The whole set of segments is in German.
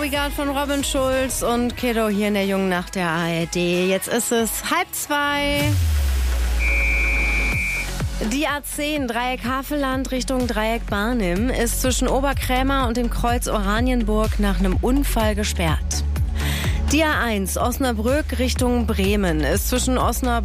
We Got von Robin Schulz und Kiddo hier in der Jungen Nacht der ARD. Jetzt ist es 1:30. Die A10 Dreieck Havelland Richtung Dreieck Barnim ist zwischen Oberkrämer und dem Kreuz Oranienburg nach einem Unfall gesperrt. Die A1 Osnabrück Richtung Bremen ist zwischen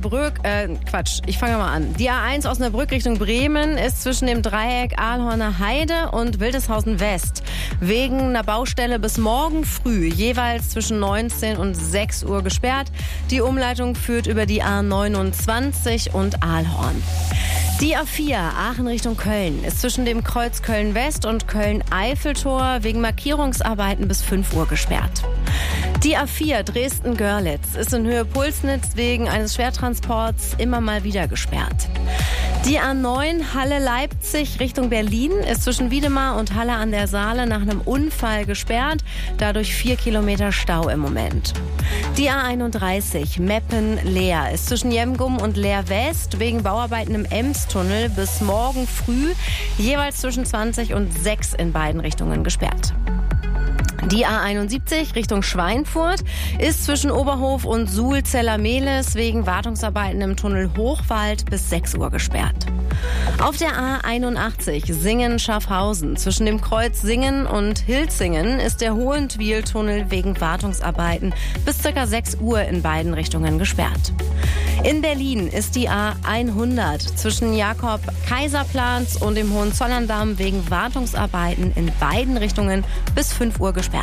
Die A1 Osnabrück Richtung Bremen ist zwischen dem Dreieck Ahlhorner Heide und Wildeshausen West wegen einer Baustelle bis morgen früh jeweils zwischen 19 und 6 Uhr gesperrt. Die Umleitung führt über die A29 und Ahlhorn. Die A4 Aachen Richtung Köln ist zwischen dem Kreuz Köln-West und Köln-Eiffeltor wegen Markierungsarbeiten bis 5 Uhr gesperrt. Die A4 Dresden-Görlitz ist in Höhe Pulsnitz wegen eines Schwertransports immer mal wieder gesperrt. Die A9 Halle-Leipzig Richtung Berlin ist zwischen Wiedemar und Halle an der Saale nach einem Unfall gesperrt, dadurch 4 Kilometer Stau im Moment. Die A31 Meppen-Leer ist zwischen Jemgum und Leer West wegen Bauarbeiten im Emstunnel bis morgen früh jeweils zwischen 20 und 6 in beiden Richtungen gesperrt. Die A71 Richtung Schweinfurt ist zwischen Oberhof und Suhl-Zellermehlis wegen Wartungsarbeiten im Tunnel Hochwald bis 6 Uhr gesperrt. Auf der A81 Singen-Schaffhausen zwischen dem Kreuz Singen und Hilzingen ist der Hohentwiel-Tunnel wegen Wartungsarbeiten bis ca. 6 Uhr in beiden Richtungen gesperrt. In Berlin ist die A100 zwischen Jakob-Kaiserplatz und dem Hohenzollerndamm wegen Wartungsarbeiten in beiden Richtungen bis 5 Uhr gesperrt.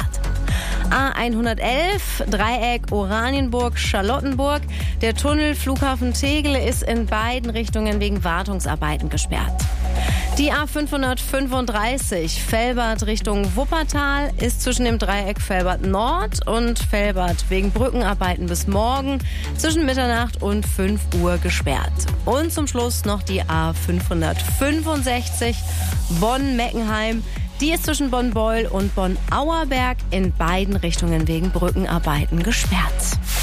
A111 Dreieck Oranienburg-Charlottenburg. Der Tunnel Flughafen Tegel ist in beiden Richtungen wegen Wartungsarbeiten gesperrt. Die A535 Velbert Richtung Wuppertal ist zwischen dem Dreieck Velbert Nord und Velbert wegen Brückenarbeiten bis morgen zwischen Mitternacht und 5 Uhr gesperrt. Und zum Schluss noch die A565 Bonn-Meckenheim. Die ist zwischen Bonn-Beul und Bonn-Auerberg in beiden Richtungen wegen Brückenarbeiten gesperrt.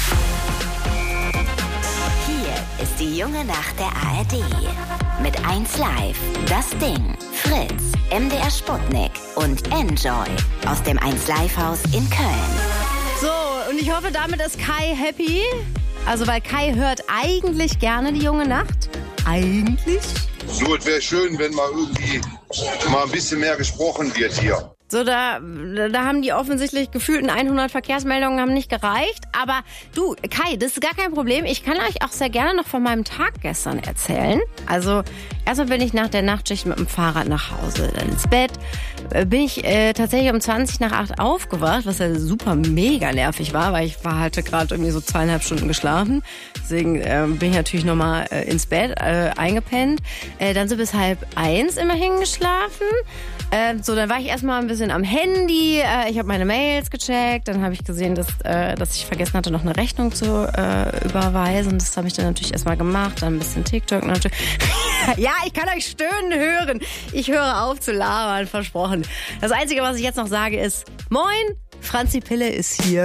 Hier ist die Junge Nacht der ARD. Mit 1Live, Das Ding, Fritz, MDR Sputnik und Enjoy aus dem 1Live-Haus in Köln. So, und ich hoffe, damit ist Kai happy. Also, weil Kai hört eigentlich gerne die Junge Nacht. Eigentlich. So, es wäre schön, wenn mal irgendwie mal ein bisschen mehr gesprochen wird hier. So, da haben die offensichtlich gefühlten 100 Verkehrsmeldungen haben nicht gereicht. Aber du, Kai, das ist gar kein Problem. Ich kann euch auch sehr gerne noch von meinem Tag gestern erzählen. Also, erstmal bin ich nach der Nachtschicht mit dem Fahrrad nach Hause. Dann ins Bett. Bin ich tatsächlich um 20:20 aufgewacht, was ja super mega nervig war, weil ich hatte gerade irgendwie so 2,5 Stunden geschlafen. Deswegen bin ich natürlich nochmal ins Bett eingepennt. Dann so bis 12:30 immerhin geschlafen. So, dann war ich erstmal ein bisschen am Handy. Ich habe meine Mails gecheckt. Dann habe ich gesehen, dass ich vergessen hatte, noch eine Rechnung zu überweisen. Das habe ich dann natürlich erstmal gemacht. Dann ein bisschen TikTok natürlich. Ja, ich kann euch stöhnen hören. Ich höre auf zu labern, versprochen. Das Einzige, was ich jetzt noch sage, ist: Moin, Franzi Pille ist hier.